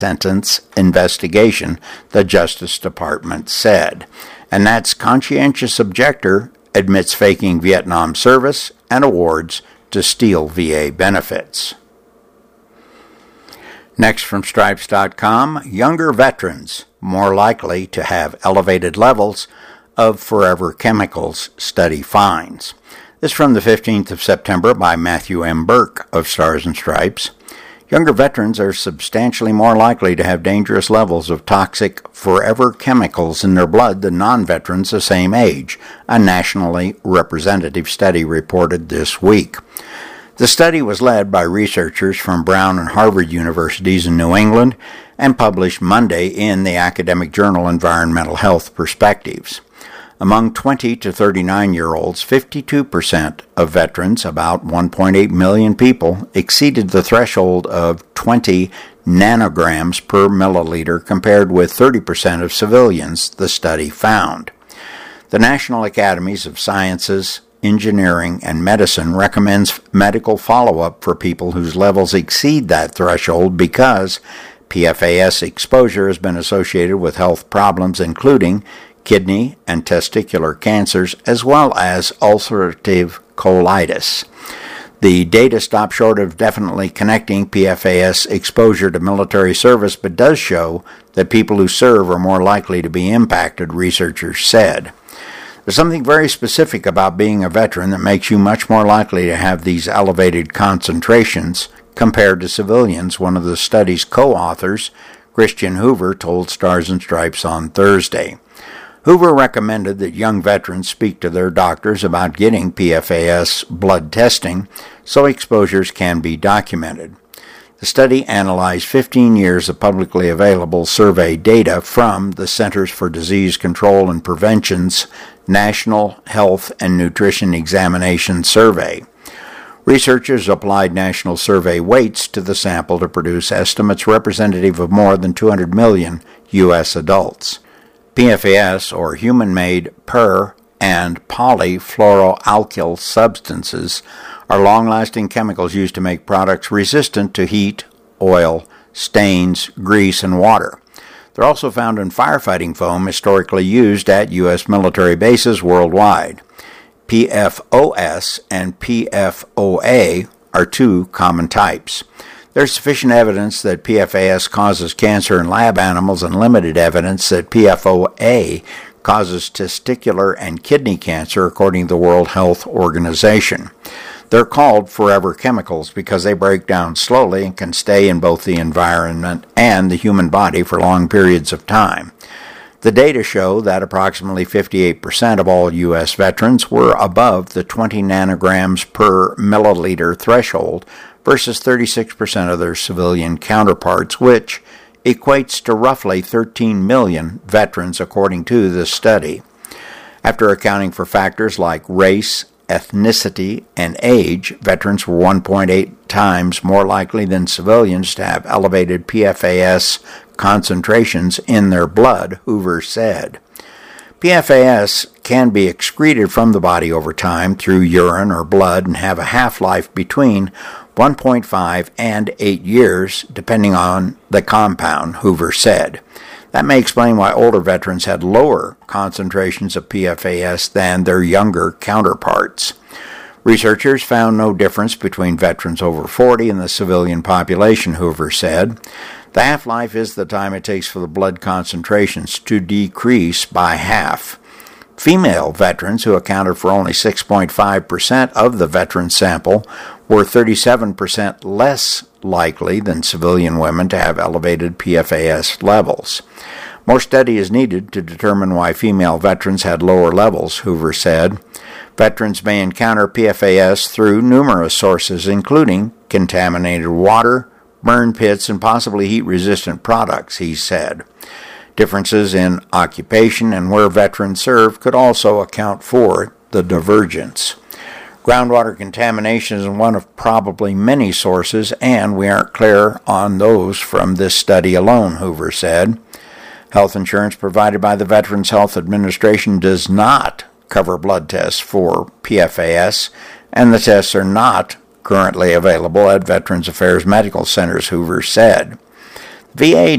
sentence investigation, the Justice Department said. And that's conscientious objector admits faking Vietnam service and awards to steal VA benefits. Next from Stripes.com, younger veterans more likely to have elevated levels of forever chemicals, study finds. This from the 15th of September by Matthew M. Burke of Stars and Stripes. Younger veterans are substantially more likely to have dangerous levels of toxic forever chemicals in their blood than non-veterans the same age, a nationally representative study reported this week. The study was led by researchers from Brown and Harvard universities in New England and published Monday in the academic journal Environmental Health Perspectives. Among 20 to 39-year-olds, 52% of veterans, about 1.8 million people, exceeded the threshold of 20 nanograms per milliliter compared with 30% of civilians, the study found. The National Academies of Sciences, Engineering, and Medicine recommends medical follow-up for people whose levels exceed that threshold because PFAS exposure has been associated with health problems including kidney and testicular cancers, as well as ulcerative colitis. The data stop short of definitely connecting PFAS exposure to military service, but does show that people who serve are more likely to be impacted, researchers said. There's something very specific about being a veteran that makes you much more likely to have these elevated concentrations compared to civilians, one of the study's co-authors, Christian Hoover, told Stars and Stripes on Thursday. Hoover recommended that young veterans speak to their doctors about getting PFAS blood testing so exposures can be documented. The study analyzed 15 years of publicly available survey data from the Centers for Disease Control and Prevention's National Health and Nutrition Examination Survey. Researchers applied national survey weights to the sample to produce estimates representative of more than 200 million U.S. adults. PFAS, or human-made per- and polyfluoroalkyl substances, are long-lasting chemicals used to make products resistant to heat, oil, stains, grease, and water. They're also found in firefighting foam historically used at U.S. military bases worldwide. PFOS and PFOA are two common types. There's sufficient evidence that PFAS causes cancer in lab animals and limited evidence that PFOA causes testicular and kidney cancer, according to the World Health Organization. They're called forever chemicals because they break down slowly and can stay in both the environment and the human body for long periods of time. The data show that approximately 58% of all U.S. veterans were above the 20 nanograms per milliliter threshold versus 36% of their civilian counterparts, which equates to roughly 13 million veterans, according to this study. After accounting for factors like race, ethnicity, and age, veterans were 1.8 times more likely than civilians to have elevated PFAS concentrations in their blood, Hoover said. PFAS can be excreted from the body over time through urine or blood and have a half-life between 1.5 and 8 years, depending on the compound, Hoover said. That may explain why older veterans had lower concentrations of PFAS than their younger counterparts. Researchers found no difference between veterans over 40 and the civilian population, Hoover said. The half-life is the time it takes for the blood concentrations to decrease by half. Female veterans, who accounted for only 6.5% of the veteran sample, were 37% less likely than civilian women to have elevated PFAS levels. More study is needed to determine why female veterans had lower levels, Hoover said. Veterans may encounter PFAS through numerous sources, including contaminated water, burn pits, and possibly heat-resistant products, he said. Differences in occupation and where veterans serve could also account for the divergence. Groundwater contamination is one of probably many sources, and we aren't clear on those from this study alone, Hoover said. Health insurance provided by the Veterans Health Administration does not cover blood tests for PFAS, and the tests are not currently available at Veterans Affairs medical centers, Hoover said. VA